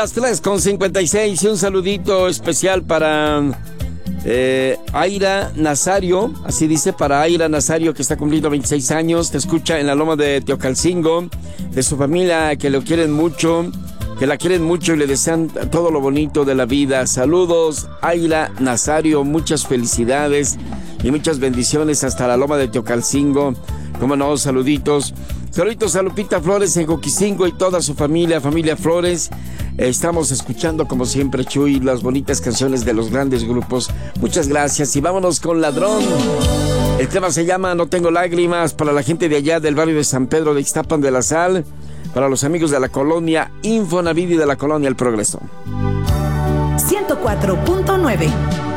Las 3:56 y un saludito especial para Aira Nazario, así dice, para Aira Nazario, que está cumpliendo 26 años, te escucha en la loma de Teocalcingo, de su familia que lo quieren mucho, que la quieren mucho y le desean todo lo bonito de la vida. Saludos, Aira Nazario, muchas felicidades y muchas bendiciones hasta la loma de Teocalcingo. Cómo no, saluditos. Saluditos a Lupita Flores en Coquicingo y toda su familia Flores. Estamos escuchando, como siempre, Chuy, las bonitas canciones de los grandes grupos. Muchas gracias y vámonos con Ladrón. El tema se llama No Tengo Lágrimas, para la gente de allá del barrio de San Pedro de Ixtapan de la Sal, para los amigos de la colonia Infonavit y de la colonia El Progreso. 104.9